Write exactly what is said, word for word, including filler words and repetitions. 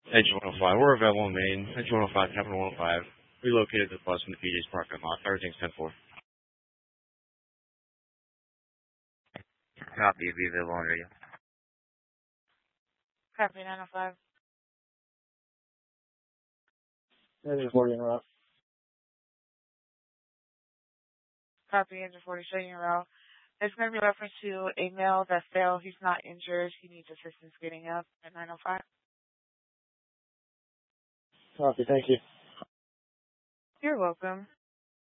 Edge one oh five. We're available in Maine. Edge one oh five, Capital one oh five. Relocated the bus from the P J's parking lot. Everything's ten four. Copy, be available on radio. Copy nine oh five. Engine forty en route. Copy engine forty showing en route. It's going to be reference to a male that fell. He's not injured. He needs assistance getting up at nine oh five. Copy, thank you. You're welcome.